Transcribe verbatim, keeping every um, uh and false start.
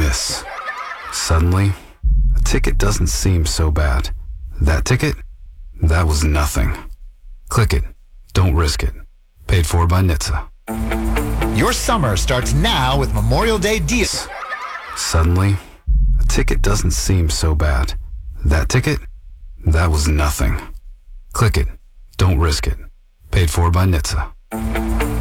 this. Suddenly, a ticket doesn't seem so bad. That ticket? That was nothing. Click it. Don't risk it. Paid for by N H T S A. Your summer starts now with Memorial Day deals. Suddenly, a ticket doesn't seem so bad. That ticket? That was nothing. Click it. Don't risk it. Paid for by N H T S A.